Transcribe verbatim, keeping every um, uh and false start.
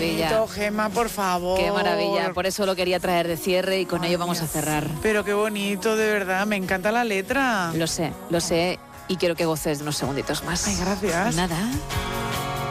maravilla. bonito, Gemma, por favor. Qué maravilla, por eso lo quería traer de cierre y con Ay, ello vamos Dios. a cerrar. Pero qué bonito, de verdad, me encanta la letra. Lo sé, lo sé y quiero que goces de unos segunditos más. Ay, gracias. Nada.